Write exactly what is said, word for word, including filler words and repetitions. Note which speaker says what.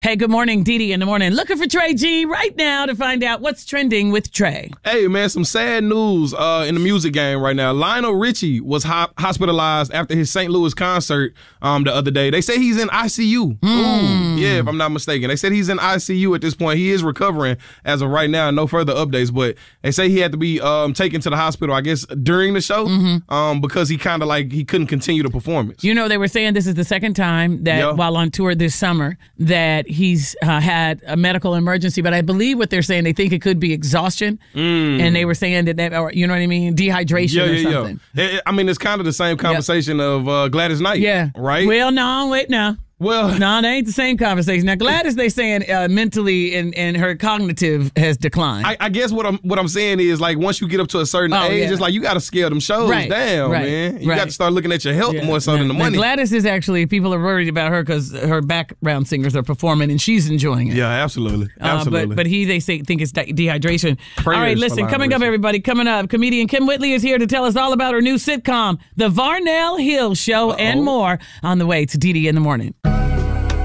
Speaker 1: Hey, good morning, Dee Dee in the morning. Looking for Trey G right now to find out what's trending with Trey.
Speaker 2: Hey, man, some sad news uh, in the music game right now. Lionel Richie was ho- hospitalized after his Saint Louis concert um, the other day. They say he's in I C U.
Speaker 1: Mm.
Speaker 2: Ooh, yeah, if I'm not mistaken. They said he's in I C U at this point. He is recovering as of right now. No further updates, but they say he had to be um, taken to the hospital, I guess, during the show
Speaker 1: mm-hmm.
Speaker 2: um, because he kind of like, he couldn't continue the performance.
Speaker 1: You know, they were saying this is the second time that
Speaker 2: yeah.
Speaker 1: while on tour this summer that he's uh, had a medical emergency, but I believe what they're saying, they think it could be exhaustion.
Speaker 2: Mm.
Speaker 1: And they were saying that, that, or you know what I mean? Dehydration
Speaker 2: yeah,
Speaker 1: or
Speaker 2: yeah,
Speaker 1: something.
Speaker 2: Yeah. I mean, it's kind of the same conversation yeah. of uh, Gladys Knight.
Speaker 1: Yeah.
Speaker 2: Right?
Speaker 1: Well, no, wait, no.
Speaker 2: Well,
Speaker 1: no, that ain't the same conversation. Now, Gladys, they saying uh, mentally and, and her cognitive has declined.
Speaker 2: I, I guess what I'm what I'm saying is like once you get up to a certain
Speaker 1: oh,
Speaker 2: age,
Speaker 1: yeah.
Speaker 2: it's like you got to scale them shows
Speaker 1: right.
Speaker 2: down,
Speaker 1: right.
Speaker 2: man. You
Speaker 1: right.
Speaker 2: got to start looking at your health
Speaker 1: yeah.
Speaker 2: more so
Speaker 1: now,
Speaker 2: than the money.
Speaker 1: Now Gladys is actually, people are worried about her because her background singers are performing and she's enjoying it.
Speaker 2: Yeah, absolutely, absolutely.
Speaker 1: Uh, but but he they say think it's de- dehydration.
Speaker 2: Prayers
Speaker 1: all right, listen, coming up, everybody, coming up, comedian Kim Whitley is here to tell us all about her new sitcom, The Varnell Hill Show, Uh-oh. and more on the way to Dee Dee in the Morning.